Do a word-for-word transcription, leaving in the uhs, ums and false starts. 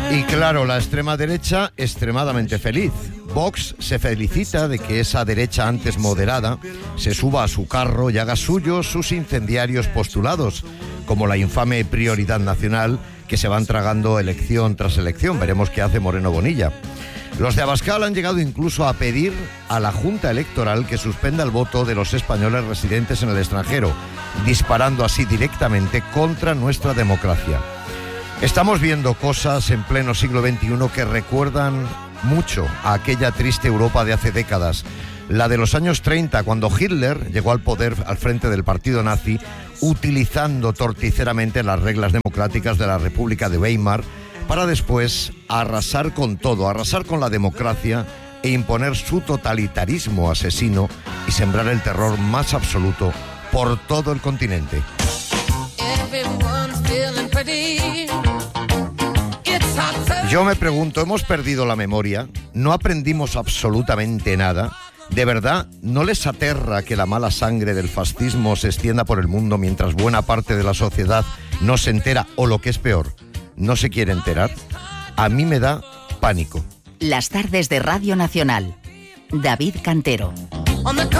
Y claro, la extrema derecha extremadamente feliz. Vox se felicita de que esa derecha antes moderada se suba a su carro y haga suyos sus incendiarios postulados, como la infame Prioridad Nacional, que se van tragando elección tras elección. Veremos qué hace Moreno Bonilla. Los de Abascal han llegado incluso a pedir a la Junta Electoral que suspenda el voto de los españoles residentes en el extranjero, disparando así directamente contra nuestra democracia. Estamos viendo cosas en pleno siglo veintiuno que recuerdan mucho a aquella triste Europa de hace décadas, la de los años treinta, cuando Hitler llegó al poder al frente del partido nazi, utilizando torticeramente las reglas democráticas de la República de Weimar, para después arrasar con todo, arrasar con la democracia e imponer su totalitarismo asesino y sembrar el terror más absoluto por todo el continente. Yo me pregunto, ¿hemos perdido la memoria? ¿No aprendimos absolutamente nada? ¿De verdad no les aterra que la mala sangre del fascismo se extienda por el mundo mientras buena parte de la sociedad no se entera o, lo que es peor, no se quiere enterar? A mí me da pánico. Las tardes de Radio Nacional. David Cantero.